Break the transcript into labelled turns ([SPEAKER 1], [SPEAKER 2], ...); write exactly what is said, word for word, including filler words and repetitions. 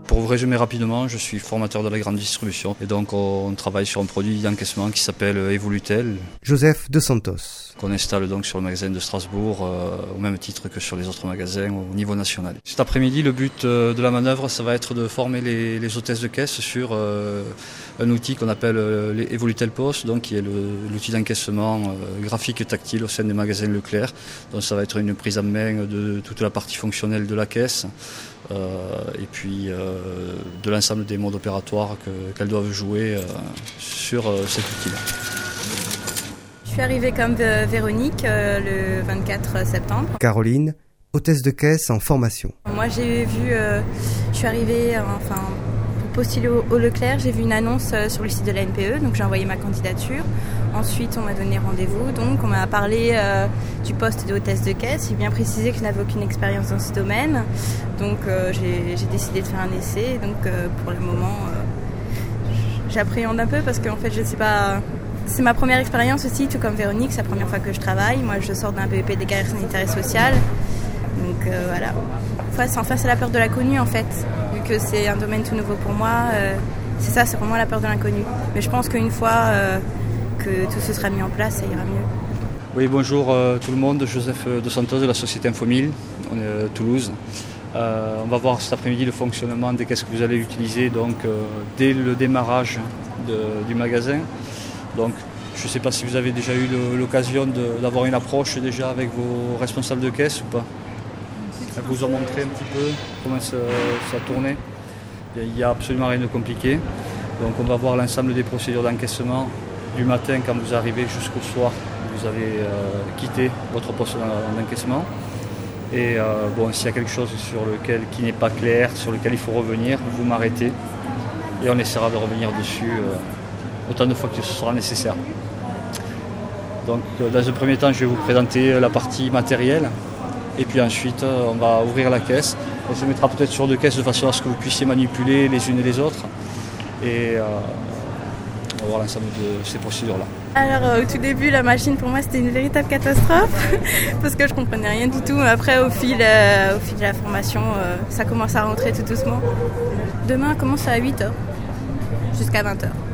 [SPEAKER 1] Pour vous résumer rapidement, je suis formateur de la grande distribution et donc on travaille sur un produit d'encaissement qui s'appelle Evolutel.
[SPEAKER 2] Joseph De Santos.
[SPEAKER 1] Qu'on installe donc sur le magasin de Strasbourg euh, au même titre que sur les autres magasins au niveau national. Cet après-midi, le but euh, de la manœuvre, ça va être de former les, les hôtesses de caisse sur euh, un outil qu'on appelle euh, les Evolutel Post, donc qui est le, l'outil d'encaissement euh, graphique et tactile au sein des magasins Leclerc. Donc ça va être une prise en main de toute la partie fonctionnelle de la caisse euh, et puis euh, de l'ensemble des modes opératoires que, qu'elles doivent jouer euh, sur euh, cet outil-là.
[SPEAKER 3] Je suis arrivée comme Véronique euh, le vingt-quatre septembre.
[SPEAKER 2] Caroline, hôtesse de caisse en formation.
[SPEAKER 3] Moi j'ai vu, euh, je suis arrivée, euh, enfin, pour postuler au, au Leclerc, j'ai vu une annonce euh, sur le site de la N P E, donc j'ai envoyé ma candidature. Ensuite on m'a donné rendez-vous, donc on m'a parlé euh, du poste de hôtesse de caisse. J'ai bien précisé que je n'avais aucune expérience dans ce domaine, donc euh, j'ai, j'ai décidé de faire un essai. Donc euh, pour le moment, euh, j'appréhende un peu parce qu'en fait je ne sais pas... C'est ma première expérience aussi, tout comme Véronique, c'est la première fois que je travaille. Moi, je sors d'un B E P des carrières sanitaires et sociales. Donc euh, voilà. Face, en face à la peur de l'inconnu, en fait. Vu que c'est un domaine tout nouveau pour moi, euh, c'est ça, c'est vraiment la peur de l'inconnu. Mais je pense qu'une fois euh, que tout ce sera mis en place, ça ira mieux.
[SPEAKER 1] Oui, bonjour euh, tout le monde. Joseph De Santos de la société Infomil, on est à Toulouse. Euh, on va voir cet après-midi le fonctionnement des caisses que vous allez utiliser donc, euh, dès le démarrage de, du magasin. Donc, je ne sais pas si vous avez déjà eu le, l'occasion de, d'avoir une approche déjà avec vos responsables de caisse ou pas. Elle vous a montré un petit peu comment ça, ça tournait. Il n'y a absolument rien de compliqué. Donc, on va voir l'ensemble des procédures d'encaissement du matin quand vous arrivez jusqu'au soir. Vous avez euh, quitté votre poste d'encaissement. Et euh, bon, s'il y a quelque chose sur lequel qui n'est pas clair, sur lequel il faut revenir, vous m'arrêtez et on essaiera de revenir dessus. Euh, autant de fois que ce sera nécessaire. Donc dans un premier temps, je vais vous présenter la partie matérielle et puis ensuite on va ouvrir la caisse. On se mettra peut-être sur deux caisses de façon à ce que vous puissiez manipuler les unes et les autres et euh, on va voir l'ensemble de ces procédures-là.
[SPEAKER 3] Alors euh, au tout début, la machine pour moi c'était une véritable catastrophe parce que je comprenais rien du tout. Après au fil, euh, au fil de la formation, euh, ça commence à rentrer tout doucement. Demain commence à huit heures jusqu'à vingt heures.